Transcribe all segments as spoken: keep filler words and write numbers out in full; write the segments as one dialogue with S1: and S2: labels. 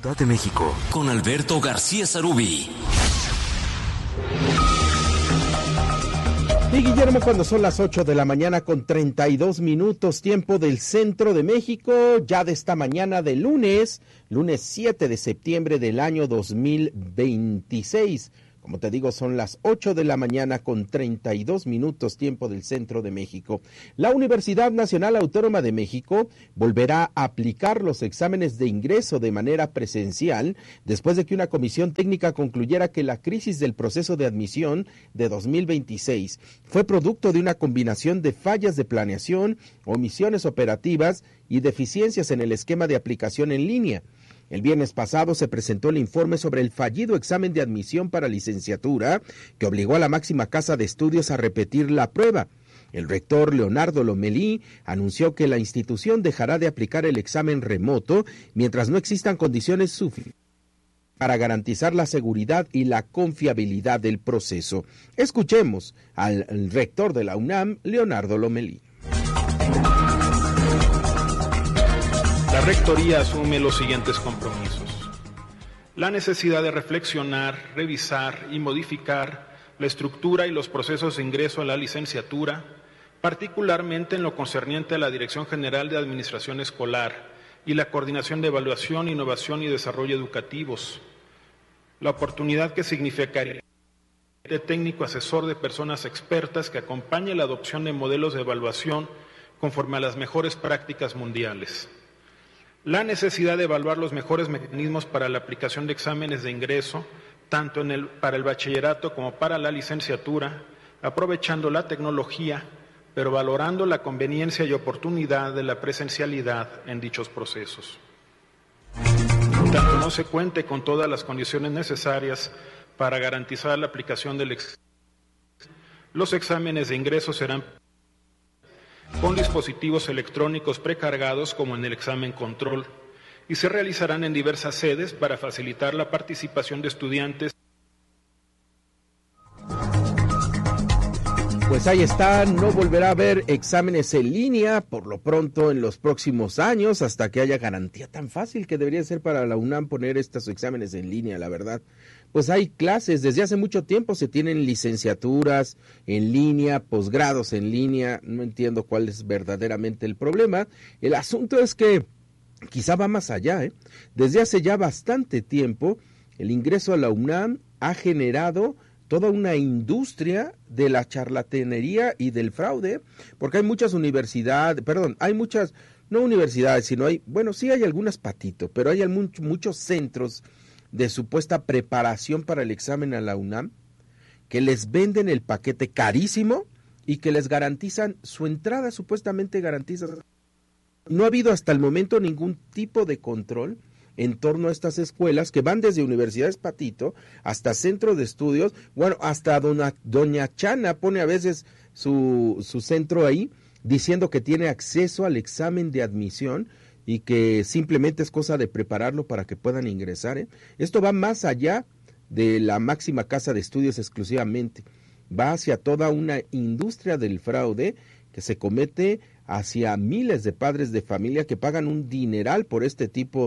S1: Ciudad de México, con Alberto García Sarubí.
S2: Y Guillermo, cuando son las ocho de la mañana con treinta y dos minutos, tiempo del centro de México, ya de esta mañana de lunes, lunes siete de septiembre del año dos mil veintiséis. Como te digo, son las ocho de la mañana con treinta y dos minutos, tiempo del centro de México. La Universidad Nacional Autónoma de México volverá a aplicar los exámenes de ingreso de manera presencial después de que una comisión técnica concluyera que la crisis del proceso de admisión de dos mil veintiséis fue producto de una combinación de fallas de planeación, omisiones operativas y deficiencias en el esquema de aplicación en línea. El viernes pasado se presentó el informe sobre el fallido examen de admisión para licenciatura que obligó a la máxima casa de estudios a repetir la prueba. El rector Leonardo Lomelí anunció que la institución dejará de aplicar el examen remoto mientras no existan condiciones suficientes para garantizar la seguridad y la confiabilidad del proceso. Escuchemos al rector de la UNAM, Leonardo Lomelí.
S3: La Rectoría asume los siguientes compromisos: la necesidad de reflexionar, revisar y modificar la estructura y los procesos de ingreso a la licenciatura, particularmente en lo concerniente a la Dirección General de Administración Escolar y la Coordinación de Evaluación, Innovación y Desarrollo Educativos, la oportunidad que significaría de técnico asesor de personas expertas que acompañe la adopción de modelos de evaluación conforme a las mejores prácticas mundiales. La necesidad de evaluar los mejores mecanismos para la aplicación de exámenes de ingreso, tanto en el, para el bachillerato como para la licenciatura, aprovechando la tecnología, pero valorando la conveniencia y oportunidad de la presencialidad en dichos procesos. Tanto no se cuente con todas las condiciones necesarias para garantizar la aplicación del examen, los exámenes de ingreso serán con dispositivos electrónicos precargados como en el examen control y se realizarán en diversas sedes para facilitar la participación de estudiantes.
S2: Pues ahí está, no volverá a haber exámenes en línea por lo pronto en los próximos años hasta que haya garantía. Tan fácil que debería ser para la UNAM poner estos exámenes en línea, la verdad. Pues hay clases, desde hace mucho tiempo se tienen licenciaturas en línea, posgrados en línea, no entiendo cuál es verdaderamente el problema. El asunto es que quizá va más allá, ¿eh? Desde hace ya bastante tiempo, el ingreso a la UNAM ha generado toda una industria de la charlatanería y del fraude, porque hay muchas universidades, perdón, hay muchas, no universidades, sino hay, bueno, sí hay algunas patito, pero hay much, muchos centros de supuesta preparación para el examen a la UNAM, que les venden el paquete carísimo y que les garantizan su entrada, supuestamente garantiza. No ha habido hasta el momento ningún tipo de control en torno a estas escuelas que van desde universidades patito hasta centro de estudios, bueno, hasta dona, doña Chana pone a veces su, su centro ahí, diciendo que tiene acceso al examen de admisión y que simplemente es cosa de prepararlo para que puedan ingresar, ¿eh? Esto va más allá de la máxima casa de estudios exclusivamente, va hacia toda una industria del fraude que se comete hacia miles de padres de familia que pagan un dineral por este tipo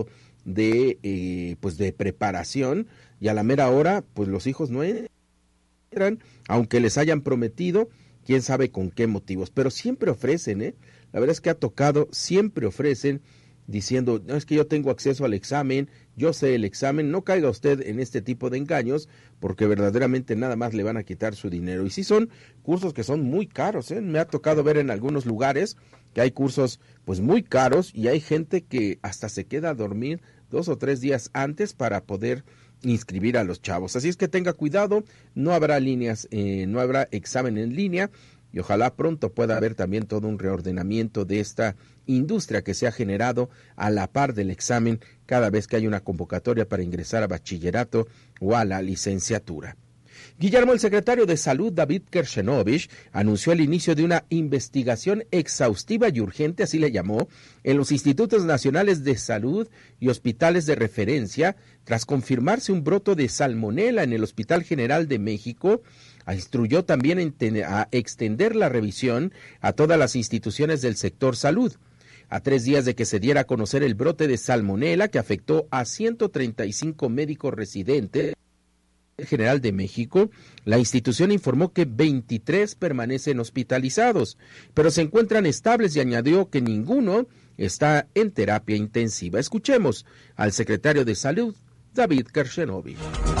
S2: de eh, pues de preparación y a la mera hora pues los hijos no entran, aunque les hayan prometido, quién sabe con qué motivos, pero siempre ofrecen, ¿eh? La verdad es que ha tocado, siempre ofrecen diciendo, no, es que yo tengo acceso al examen, yo sé el examen, no caiga usted en este tipo de engaños, porque verdaderamente nada más le van a quitar su dinero. Y sí son cursos que son muy caros, ¿eh? Me ha tocado ver en algunos lugares que hay cursos pues muy caros y hay gente que hasta se queda a dormir dos o tres días antes para poder inscribir a los chavos. Así es que tenga cuidado, no habrá líneas, eh, no habrá examen en línea, y ojalá pronto pueda haber también todo un reordenamiento de esta industria que se ha generado a la par del examen cada vez que hay una convocatoria para ingresar a bachillerato o a la licenciatura. Guillermo, el secretario de Salud, David Kershenovich, anunció el inicio de una investigación exhaustiva y urgente, así le llamó, en los institutos nacionales de salud y hospitales de referencia, tras confirmarse un brote de salmonela en el Hospital General de México. Instruyó también a extender la revisión a todas las instituciones del sector salud. A tres días de que se diera a conocer el brote de salmonela que afectó a ciento treinta y cinco médicos residentes General de México, la institución informó que veintitrés permanecen hospitalizados, pero se encuentran estables y añadió que ninguno está en terapia intensiva. Escuchemos al secretario de Salud, David Kershenovi.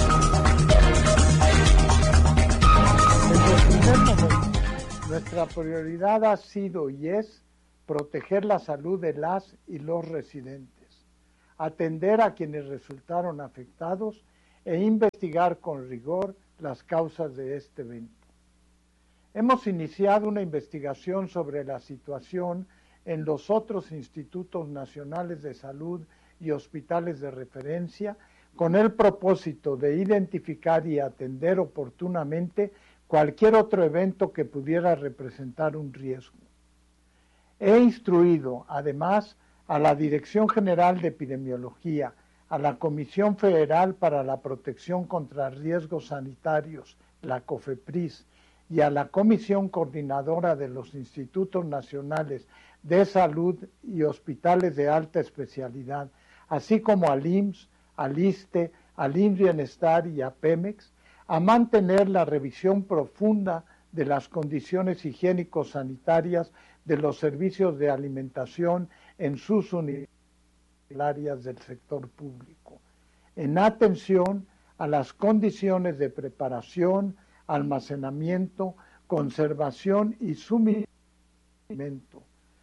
S4: Nuestra prioridad ha sido y es proteger la salud de las y los residentes, atender a quienes resultaron afectados e investigar con rigor las causas de este evento. Hemos iniciado una investigación sobre la situación en los otros institutos nacionales de salud y hospitales de referencia con el propósito de identificar y atender oportunamente cualquier otro evento que pudiera representar un riesgo. He instruido, además, a la Dirección General de Epidemiología, a la Comisión Federal para la Protección contra Riesgos Sanitarios, la COFEPRIS, y a la Comisión Coordinadora de los Institutos Nacionales de Salud y Hospitales de Alta Especialidad, así como al I M S S, al ISSSTE, al I M S S Bienestar y a Pemex, a mantener la revisión profunda de las condiciones higiénico-sanitarias de los servicios de alimentación en sus unidades del sector público, en atención a las condiciones de preparación, almacenamiento, conservación y suministro.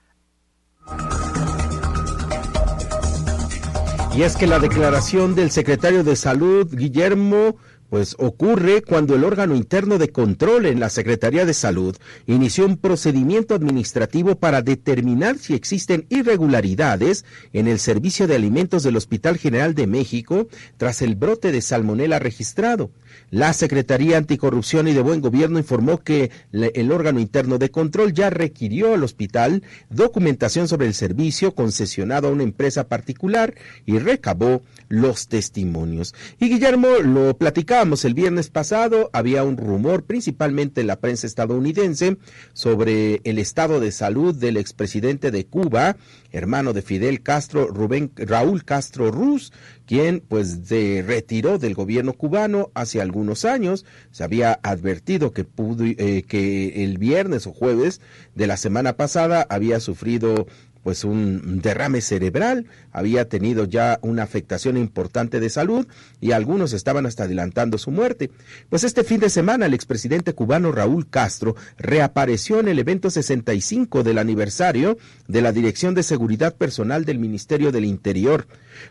S2: Y es que la declaración del secretario de Salud, Guillermo, pues ocurre cuando el órgano interno de control en la Secretaría de Salud inició un procedimiento administrativo para determinar si existen irregularidades en el servicio de alimentos del Hospital General de México tras el brote de salmonela registrado. La Secretaría Anticorrupción y de Buen Gobierno informó que el órgano interno de control ya requirió al hospital documentación sobre el servicio concesionado a una empresa particular y recabó los testimonios. Y Guillermo, lo platicábamos el viernes pasado, había un rumor principalmente en la prensa estadounidense sobre el estado de salud del expresidente de Cuba, hermano de Fidel Castro, Rubén Raúl Castro Ruz, quien pues se retiró del gobierno cubano hace algunos años. Se había advertido que, pudo, eh, que el viernes o jueves de la semana pasada había sufrido pues un derrame cerebral, había tenido ya una afectación importante de salud y algunos estaban hasta adelantando su muerte. Pues este fin de semana el expresidente cubano Raúl Castro reapareció en el evento sesenta y cinco del aniversario de la Dirección de Seguridad Personal del Ministerio del Interior.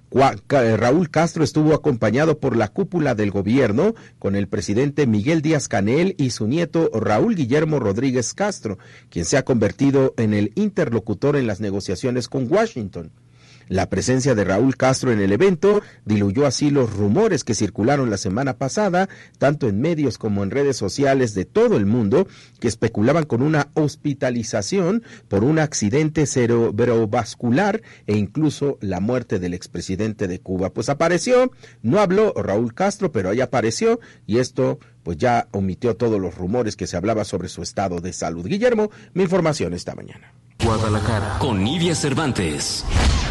S2: Raúl Castro estuvo acompañado por la cúpula del gobierno con el presidente Miguel Díaz-Canel y su nieto Raúl Guillermo Rodríguez Castro, quien se ha convertido en el interlocutor en las negociaciones con Washington. La presencia de Raúl Castro en el evento diluyó así los rumores que circularon la semana pasada, tanto en medios como en redes sociales de todo el mundo, que especulaban con una hospitalización por un accidente cerebrovascular e incluso la muerte del expresidente de Cuba. Pues apareció, no habló Raúl Castro, pero ahí apareció y esto pues ya omitió todos los rumores que se hablaba sobre su estado de salud. Guillermo, mi información esta mañana.
S1: Guadalajara, con Nidia Cervantes.